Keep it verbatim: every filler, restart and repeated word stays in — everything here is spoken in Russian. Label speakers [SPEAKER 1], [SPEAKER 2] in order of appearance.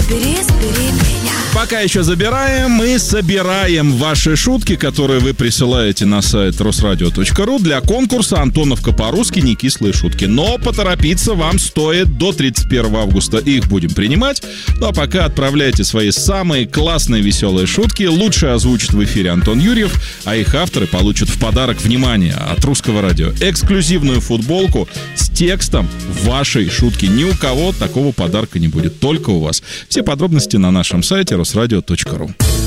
[SPEAKER 1] забери, забери меня.
[SPEAKER 2] Пока еще забираем, мы собираем ваши шутки, которые вы присылаете на сайт русрадио точка ру для конкурса «Антоновка по-русски. Не кислые шутки». Но поторопиться вам стоит, до тридцать первого августа их будем принимать. Ну а пока отправляйте свои самые классные веселые шутки. Лучше озвучит в эфире Антон Юрьев, а их авторы получат в подарок, внимание, от Русского радио, эксклюзивную футболку с текстом вашей шутки. Ни у кого такого подарка не будет, только у вас. Все подробности на нашем сайте русрадио точка ру.